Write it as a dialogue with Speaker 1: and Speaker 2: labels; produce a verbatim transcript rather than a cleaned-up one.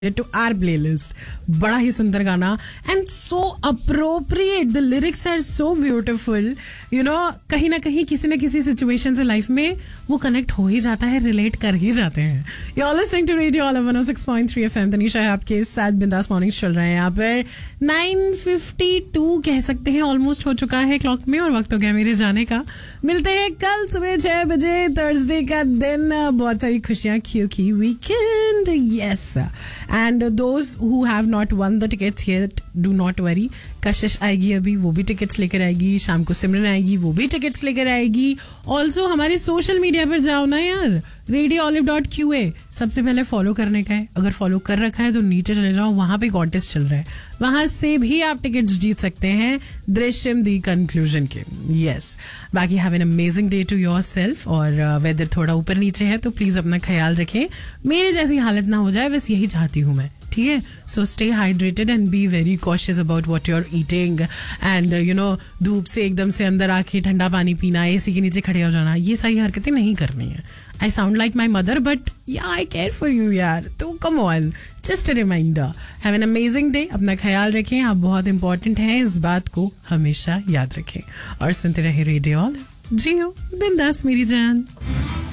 Speaker 1: to our playlist. बड़ा ही सुंदर गाना and so appropriate. The lyrics are so beautiful. You know, कहीं ना कहीं किसी न किसी सिचुएशन से लाइफ में वो कनेक्ट हो ही जाता है, रिलेट कर ही जाते हैं. You're listening to Radio All one oh six point three F M. Tanisha है आपके साथ. बिंदास मॉर्निंग चल रहे हैं यहाँ पर. nine fifty-two कह सकते हैं, ऑलमोस्ट हो चुका है क्लॉक में और वक्त हो गया मेरे जाने का. मिलते हैं कल सुबह छह बजे, थर्सडे का दिन. बहुत सारी खुशियाँ क्योंकि weekend. Yes. And those who have not won the tickets yet, do not worry. कशिश आएगी अभी, वो भी टिकट्स लेकर आएगी. शाम को सिमरन आएगी, वो भी टिकट्स लेकर आएगी. ऑल्सो हमारे सोशल मीडिया पर जाओ ना यार, radio olive dot Q A. सबसे पहले फॉलो करने का है. अगर फॉलो कर रखा है तो नीचे चले जाओ, वहाँ पे कॉन्टेस्ट चल रहा है, वहाँ से भी आप टिकट्स जीत सकते हैं दृश्यम दी कंक्लूजन के. यस. बाकी have an amazing day to your self. और वेदर थोड़ा ऊपर नीचे है तो प्लीज़ अपना ख्याल रखें. मेरी जैसी हालत ना हो जाए, बस यही चाहती हूँ मैं. ठीक है. So stay hydrated and be very cautious about what you are eating. And you know, धूप से एकदम से अंदर आके ठंडा पानी पीना, एसी के नीचे खड़े हो जाना, ये सारी हरकतें नहीं करनी है. I sound like my mother but या आई केयर फॉर यू यार. तो come on, just a reminder. Have an amazing day. अपना ख्याल रखें, आप बहुत इंपॉर्टेंट हैं, इस बात को हमेशा याद रखें. और सुनते रहे रेडियो ऑल. जियो बिंदास मेरी जान.